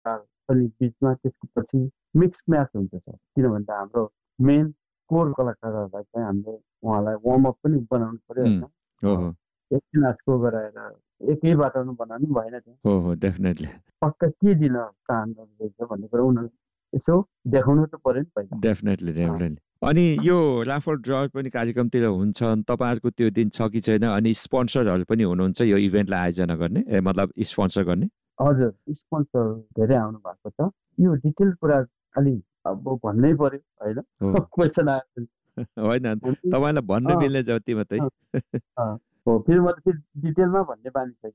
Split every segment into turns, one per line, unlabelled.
कलाकार पनि बिचमा त्यसको पछि मिक्स म्याच हुन्छ सर। किन भन्दा हाम्रो मेन कोर कलाकारहरूलाई चाहिँ हामीले उहाँलाई वार्मअप पनि बनाउनु पर्यो होइन। एकछिन नाचको गराएर एकै बाटोमा बनाउनु भएन
हो हो डेफिनेटली
पक्का के दिन चाहनुहुन्छ भन्ने कुरा उनीहरू यसो देखाउनु त पर्यो नि पहिला।
Definitely definitely. अनि यो राफल ड्र पनि कार्यक्रमतिर हुन्छ तपाईँहरूको त्यो दिन छ कि छैन? अनि स्पोन्सरहरू पनि हुनुहुन्छ यो इभेन्टलाई आयोजना गर्ने मतलब स्पोन्सर गर्ने?
हजुर स्पोन्सर धेरै आउनु भएको छ। यो डिटेल कुरा अलि अब भन्नै पर्यो होइन क्वेसन आयो
होइन तपाईँलाई भन्नु मिल्ने जति मात्रै
हो। फेरि म त फेरि डिटेलमा भन्ने बानी छ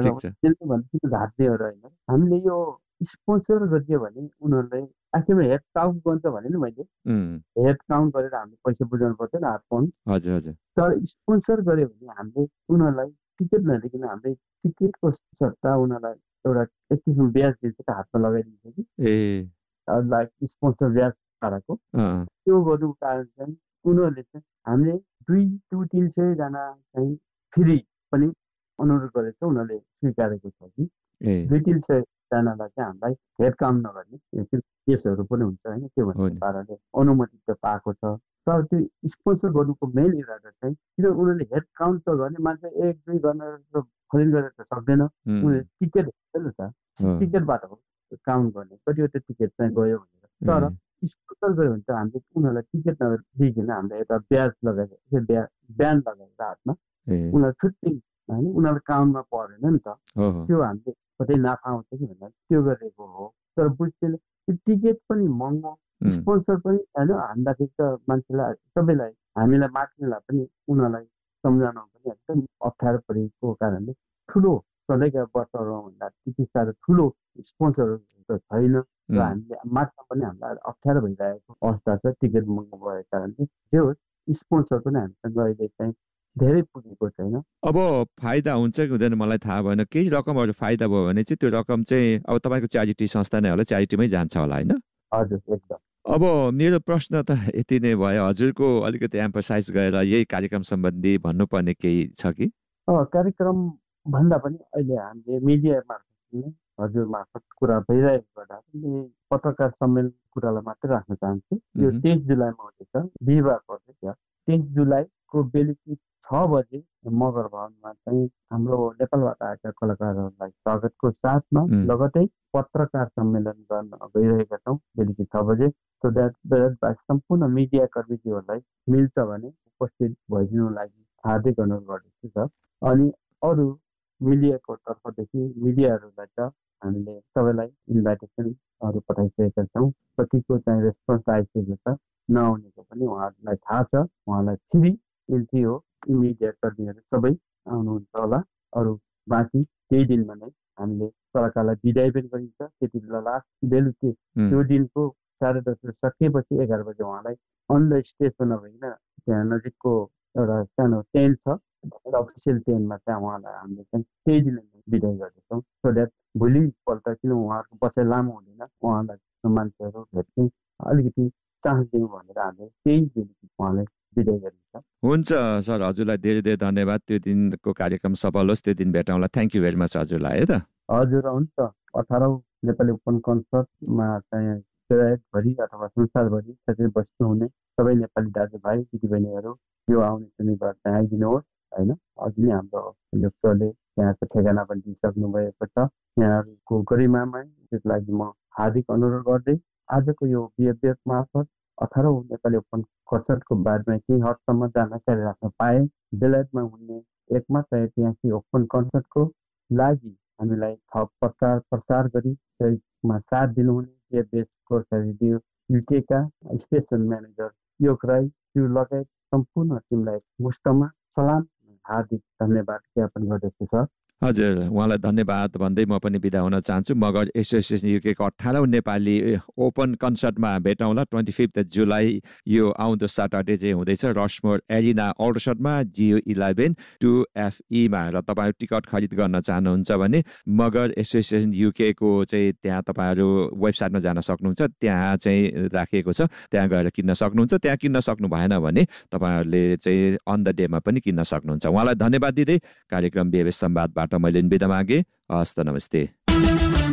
कि भनेपछि घाट्नेहरू होइन। हामीले यो स्पोन्सर गरिदियो भने उनीहरूले आखिरमा हेड काउन्ट गर्छ भने नि मैले हेड काउन्ट गरेर हामीले पैसा बुझाउनु पर्थ्यो नि हात पाउनु।
हजुर हजुर।
तर स्पोन्सर गऱ्यो भने हामीले उनीहरूलाई टिकट नदिकन हामीले टिकटको सट्टा उनीहरूलाई एउटा एक किसिमको ब्याज दिन्छ हातमा लगाइदिन्छ कि लाइक स्पोन्सर ब्याज पाराको त्यो गर्नुको कारण चाहिँ उनीहरूले चाहिँ हामीले 200-300जना चाहिँ फ्री पनि अनुरोध गरेको छ। उनीहरूले स्वीकारेको छ कि 200-300जनालाई चाहिँ हामीलाई हेड काउन्ट नगर्ने केसहरू पनि हुन्छ होइन। त्यो भन्ने पाराले अनुमति त पाएको छ। तर त्यो स्पोन्सर गर्नुको मेन इरादा चाहिँ किन उनीहरूले हेड काउन्ट त गर्ने मान्छे 1-2 गर्न खरिद गरेर त सक्दैन। उनीहरूले टिकट हुन्छ नि त टिकटबाट हो काउन्ट गर्ने कतिवटा टिकट चाहिँ गयो भनेर। तर स्पोन्सर गयो भने त हामीले उनीहरूलाई टिकट नदिकन हामीले एउटा ब्याज लगाएर ब्यान्ड लगाएर हातमा उनीहरू छुट्टै होइन उनीहरूको काउन्टमा परेन नि त। त्यो हामीले कतै नाफा आउँछ कि भनेर त्यो गरेको हो। तर बुझ्दैन त्यो टिकट पनि महँगो स्पोन्सर पनि होइन हान्दाखेरि त मान्छेलाई सबैलाई हामीलाई माग्नेलाई पनि उनीहरूलाई सम्झाउन पनि एकदम अप्ठ्यारो परेको कारणले ठुलो सधैँका वर्षहरूमा भन्दा त्यति साह्रो ठुलो स्पोन्सरहरू त छैन र हामीले माग्न पनि हामीलाई अप्ठ्यारो भइरहेको अवस्था छ टिकट महँगो भएको कारणले। जे होस् स्पोन्सर पनि हामीसँग अहिले चाहिँ धेरै पुगेको छैन।
अब फाइदा हुन्छ कि हुँदैन मलाई थाहा भएन। केही रकमहरू फाइदा भयो भने चाहिँ त्यो रकम चाहिँ अब तपाईँको च्यारिटी संस्था नै होला च्यारिटीमै जान्छ होला होइन?
हजुर एकदम।
अब मेरो प्रश्न त यति नै भयो। हजुरको अलिकति एम्फसाइज गरेर यही कार्यक्रम सम्बन्धी भन्नुपर्ने केही छ कि?
कार्यक्रम भन्दा पनि अहिले हामीले मिडिया मार्फत हजुर मार्फत कुरा भइरहेको बेला पत्रकार सम्मेलन कुरालाई मात्रै राख्न चाहन्छु। यो 23 जुलाईमा हुँदैछ बिहिबार पर्छ। 23 जुलाईको बेलुकी 6 बजे मगर भवनमा चाहिँ हाम्रो नेपालबाट आएका कलाकारहरूलाई स्वागतको साथमा लगतै पत्रकार सम्मेलन गर्न गइरहेका छौँ बेलुकी 6 बजे। सो द्याट सम्पूर्ण मिडिया कर्मीज्यूहरूलाई मिल्छ भने उपस्थित भइदिनु लागि हार्दिक अनुरोध गर्दछु सर। अनि अरू मिडियाको तर्फदेखि मिडियाहरूलाई त हामीले सबैलाई इन्भाइटेसनहरू पठाइसकेका छौँ। कतिको चाहिँ रेस्पोन्स आइसकेको छ। नआउनेको पनि उहाँहरूलाई थाहा छ। उहाँलाई फ्री इन्ट्री हो। मिडिया कर्मीहरू सबै आउनुहुन्छ होला। अरू बाँकी केही दिनमा नै हामीले कलाकारलाई बिदाई पनि गरिन्छ। त्यति बेला लास्ट बेलुकी त्यो दिनको 10:30 सकिएपछि 11 बजे उहाँलाई अन द स्टेजमा नभइकन त्यहाँ नजिकको एउटा सानो टेन्ट छ अफिसियल टेन्टमा चाहिँ उहाँलाई हामीले चाहिँ त्यही दिन बिदाई गर्दैछौँ। सो द्याट भोलिपल्ट किन उहाँहरूको बसाइ लामो हुँदैन उहाँलाई मान्छेहरू भेट्ने अलिकति चान्स दिउँ भनेर हामीले त्यही बेलुकी उहाँलाई बिदाई गरिन्छ।
हुन्छ सर हजुरलाई धेरै धेरै धन्यवाद। त्यो दिनको कार्यक्रम सफल होस्। त्यो दिन भेटौँला। थ्याङ्क यू भेरी मच हजुरलाई है त।
हजुर हुन्छ। 18औं नेपाली ओपन कन्सर्टमा चाहिँ बेलायतभरि अथवा संसारभरि सबै बस्नुहुने सबै नेपाली दाजुभाइ दिदीबहिनीहरू यो आउने शनिबार चाहिँ आइदिनुहोस् होइन। अघि नै हाम्रो युक्तले त्यहाँको ठेगाना पनि दिइसक्नु भएको छ। यहाँहरूको गरिमामा त्यसको लागि म हार्दिक अनुरोध गर्दै आजको यो बिहेभियर मार्फत 18औं नेपाली ओपन कन्सर्टको बारेमा केही हदसम्म जानकारी राख्न पाएँ। बेलायतमा हुने एकमात्र ऐतिहासिक ओपन कन्सर्टको लागि हामीलाई थप प्रचार गरी त्यसमा साथ दिनुहुने बिहेभियरको रेडियो युकेका स्टेसन म्यानेजर योग राई त्यो लगायत सम्पूर्ण टिमलाई मुस्तमा सलाम हार्दिक धन्यवाद ज्ञापन गर्दछु सर।
हजुर उहाँलाई धन्यवाद भन्दै म पनि बिदा हुन चाहन्छु। मगर एसोसिएसन युकेको 18औं नेपाली ओपन कन्सर्टमा भेटौँला 25 जुलाई यो आउँदो सटरडे चाहिँ हुँदैछ रसमोर एरिना अल्डरसटमा GU11 2FE र तपाईँ टिकट खरिद गर्न चाहनुहुन्छ भने मगर एसोसिएसन युकेको चाहिँ त्यहाँ तपाईँहरू वेबसाइटमा जान सक्नुहुन्छ। त्यहाँ चाहिँ राखिएको छ त्यहाँ गएर किन्न सक्नुहुन्छ। त्यहाँ किन्न सक्नु भएन भने तपाईँहरूले चाहिँ अन द डेमा पनि किन्न सक्नुहुन्छ। उहाँलाई धन्यवाद दिँदै कार्यक्रम बिहेभियर संवादबाट मैले बिदा मागे। हस्त नमस्ते।